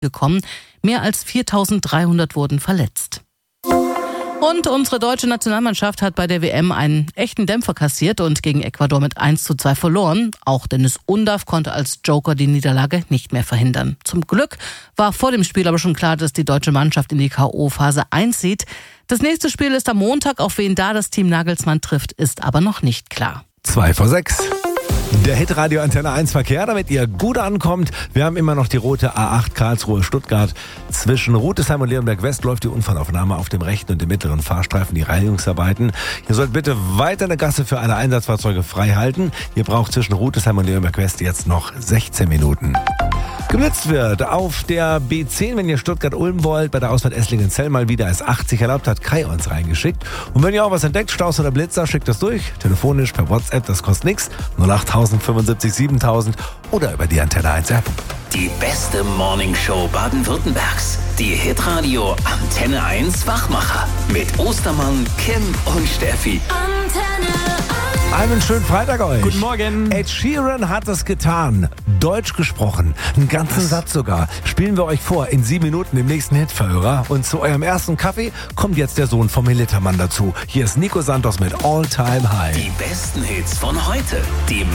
gekommen. Mehr als 4.300 wurden verletzt. Und unsere deutsche Nationalmannschaft hat bei der WM einen echten Dämpfer kassiert und gegen Ecuador mit 1:2 verloren. Auch Dennis Undaff konnte als Joker die Niederlage nicht mehr verhindern. Zum Glück war vor dem Spiel aber schon klar, dass die deutsche Mannschaft in die K.O.-Phase einzieht. Das nächste Spiel ist am Montag. Auf wen da das Team Nagelsmann trifft, ist aber noch nicht klar. 5:06. Der Hitradio Antenne 1 Verkehr, damit ihr gut ankommt. Wir haben immer noch die rote A8 Karlsruhe-Stuttgart. Zwischen Rutesheim und Leonberg West läuft die Unfallaufnahme auf dem rechten und dem mittleren Fahrstreifen, die Reinigungsarbeiten. Ihr sollt bitte weiter eine Gasse für alle Einsatzfahrzeuge frei halten. Ihr braucht zwischen Rutesheim und Leonberg West jetzt noch 16 Minuten. Geblitzt wird auf der B10, wenn ihr Stuttgart-Ulm wollt, bei der Ausfahrt Esslingen-Zell mal wieder als 80 erlaubt, hat Kai uns reingeschickt. Und wenn ihr auch was entdeckt, Staus oder Blitzer, schickt das durch. Telefonisch, per WhatsApp, das kostet nichts. 08000 75 7000 oder über die Antenne 1 App. Die beste Morningshow Baden-Württembergs. Die Hitradio Antenne 1 Wachmacher. Mit Ostermann, Kim und Steffi. Antenne 1. Einen schönen Freitag euch. Guten Morgen. Ed Sheeran hat es getan. Deutsch gesprochen. Einen ganzen Satz sogar. Spielen wir euch vor in 7 Minuten im nächsten Hitverhörer. Und zu eurem ersten Kaffee kommt jetzt der Sohn vom Militermann dazu. Hier ist Nico Santos mit All Time High. Die besten Hits von heute. Die